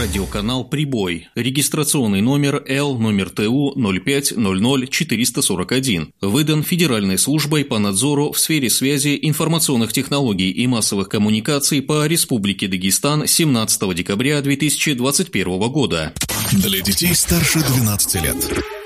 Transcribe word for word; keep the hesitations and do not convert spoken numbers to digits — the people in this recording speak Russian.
Радиоканал «Прибой». Регистрационный номер Л номер Т У ноль пять ноль ноль четыреста сорок один. Выдан Федеральной службой по надзору в сфере связи, информационных технологий и массовых коммуникаций по Республике Дагестан семнадцатого декабря две тысячи двадцать первого года. Для детей старше двенадцати лет.